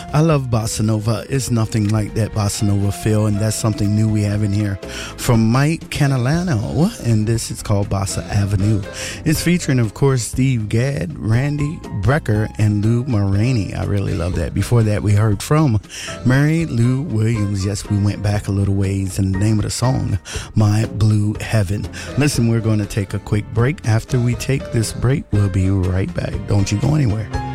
I love bossa nova. It's nothing like that bossa nova feel, and that's something new we have in here from Mike Catalano, and this is called Bossa Avenue. It's featuring, of course, Steve Gadd, Randy Brecker, and Lou Maroney. I really love that. Before that, we heard from Mary Lou Williams. Yes, we went back a little ways, and the name of the song, My Blue Heaven. Listen, we're going to take a quick break. After we take this break, we'll be right back. Don't you go anywhere.